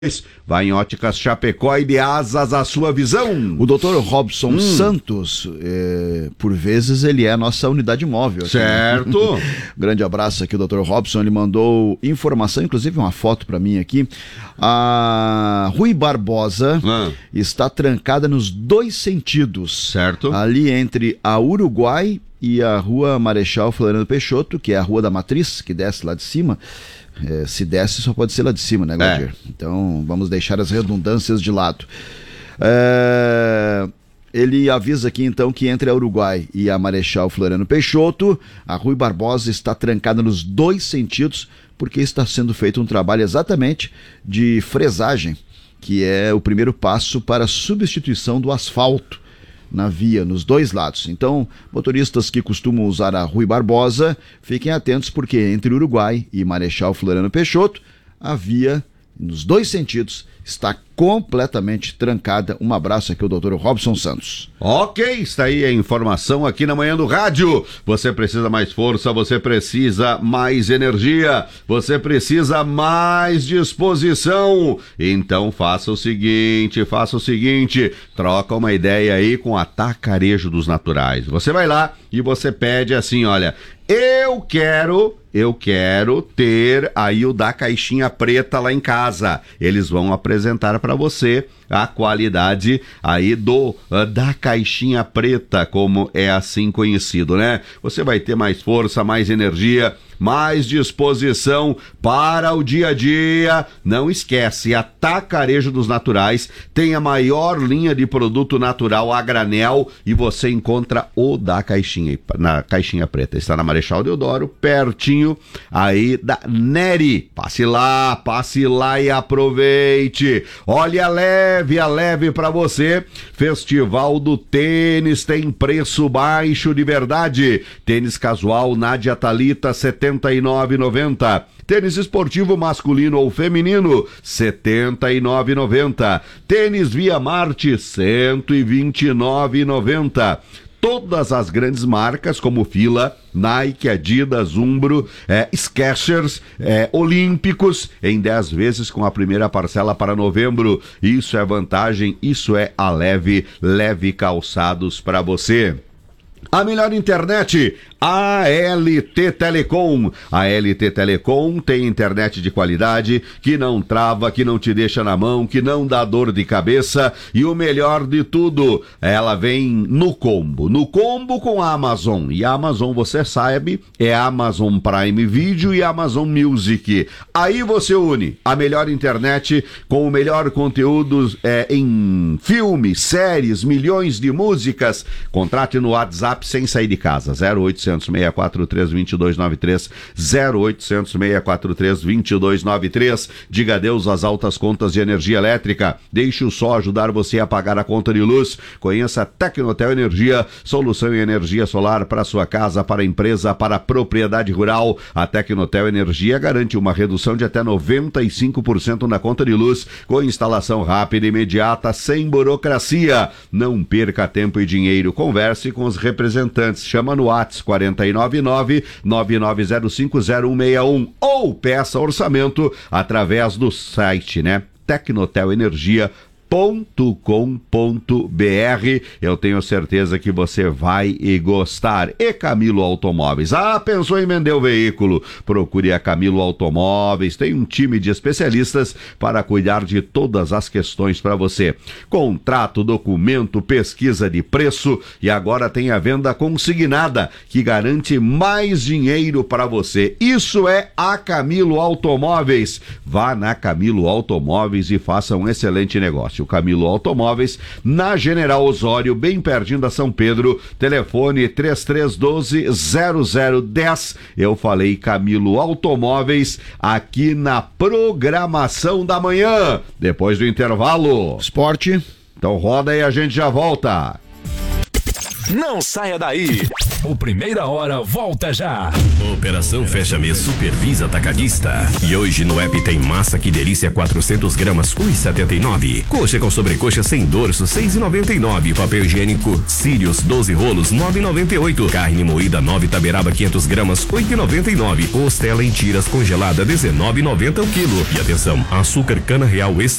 Vai em Óticas Chapecó e de asas à sua visão. O Dr. Robson Santos, por vezes ele é a nossa unidade móvel. Aqui, certo. Né? Grande abraço aqui, o Dr. Robson. Ele mandou informação, inclusive uma foto para mim aqui. A Rui Barbosa está trancada nos dois sentidos. Certo. Ali entre a Uruguai e a Rua Marechal Floriano Peixoto, que é a Rua da Matriz, que desce lá de cima. Se desce, só pode ser lá de cima, né, Gladir? Então, vamos deixar as redundâncias de lado. Ele avisa aqui, então, que entre a Uruguai e a Marechal Floriano Peixoto, a Rui Barbosa está trancada nos dois sentidos, porque está sendo feito um trabalho exatamente de fresagem, que é o primeiro passo para a substituição do asfalto na via, nos dois lados. Então, motoristas que costumam usar a Rui Barbosa, fiquem atentos, porque entre Uruguai e Marechal Floriano Peixoto, a via, nos dois sentidos, está completamente trancada. Um abraço aqui ao Dr. Robson Santos. Ok, está aí a informação aqui na Manhã do Rádio. Você precisa mais força, você precisa mais energia, você precisa mais disposição. Então faça o seguinte, troca uma ideia aí com a Atacarejo dos Naturais. Você vai lá e você pede assim, olha, eu quero ter aí o da caixinha preta lá em casa. Eles vão apresentar para você a qualidade aí da caixinha preta, como é assim conhecido, né? Você vai ter mais força, mais energia, mais disposição para o dia a dia. Não esquece, Atacarejo dos Naturais tem a maior linha de produto natural a granel e você encontra o da caixinha, na caixinha preta. Está na Marechal Deodoro, pertinho aí da Neri. Passe lá e aproveite. Olha, a leve para você. Festival do Tênis tem preço baixo de verdade. Tênis casual Nádia Thalita, R$ 79,90. Tênis esportivo masculino ou feminino, R$ 79,90. Tênis Via Marte, R$ 129,90. Todas as grandes marcas como Fila, Nike, Adidas, Umbro, Skechers, Olímpicos, em 10 vezes com a primeira parcela para novembro. Isso é vantagem, isso é a Leve Calçados para você. A melhor internet, a LT Telecom. A LT Telecom tem internet de qualidade, que não trava, que não te deixa na mão, que não dá dor de cabeça. E o melhor de tudo, ela vem no combo com a Amazon. E a Amazon, você sabe, é a Amazon Prime Video e a Amazon Music. Aí você une a melhor internet com o melhor conteúdo em filmes, séries, milhões de músicas. Contrate no WhatsApp sem sair de casa, 0800 643 2293, 0800 643 2293. Diga adeus às altas contas de energia elétrica. Deixe o sol ajudar você a pagar a conta de luz. Conheça a Tecnotel Energia, solução em energia solar para sua casa, para a empresa, para a propriedade rural. A Tecnotel Energia garante uma redução de até 95% na conta de luz, com instalação rápida e imediata, sem burocracia. Não perca tempo e dinheiro. Converse com os representantes. Chama no WhatsApp 499-9905-0161 ou peça orçamento através do site, né? tecnotelenergia.com.br. Eu tenho certeza que você vai gostar. E Camilo Automóveis. Pensou em vender o veículo? Procure a Camilo Automóveis. Tem um time de especialistas para cuidar de todas as questões para você. Contrato, documento, pesquisa de preço e agora tem a venda consignada, que garante mais dinheiro para você. Isso é a Camilo Automóveis. Vá na Camilo Automóveis e faça um excelente negócio. O Camilo Automóveis, na General Osório, bem pertinho da São Pedro, telefone 3312-0010. Eu falei Camilo Automóveis aqui na programação da manhã, depois do intervalo. Esporte. Então roda aí, a gente já volta. Não saia daí. O Primeira Hora volta já. Operação Fecha Mês Supervisa Atacadista. E hoje no app tem massa que delícia 400 gramas, 1,79. Coxa com sobrecoxa sem dorso, 6,99. Papel higiênico Sirius 12 rolos, 9,98. Carne moída 9 taberaba 500 gramas, 8,99. Costela em tiras congelada, 19,90 o quilo. E atenção, açúcar cana real extra